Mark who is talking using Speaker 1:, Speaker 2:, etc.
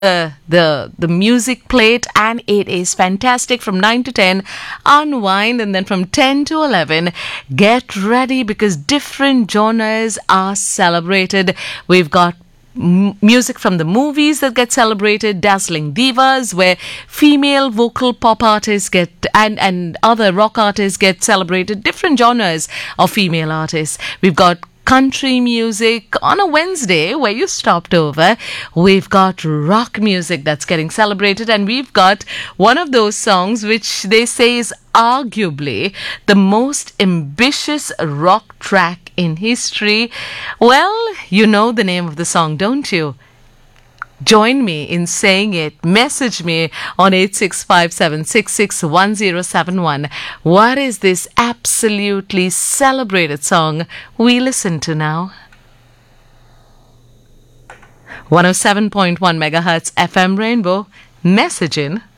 Speaker 1: the music plate, and it is fantastic. From 9 to 10, unwind, and then from 10 to 11, get ready because different genres are celebrated. We've got music from the movies that get celebrated, dazzling divas where female vocal pop artists get and other rock artists get celebrated, different genres of female artists. We've got country music on a Wednesday where you stopped over. We've got rock music that's getting celebrated, and we've got one of those songs which they say is arguably the most ambitious rock track in history. Well, you know the name of the song, don't you? Join me in saying it. Message me on 8657661071. What is this absolutely celebrated song we listen to now? 107.1 megahertz FM Rainbow. Message in.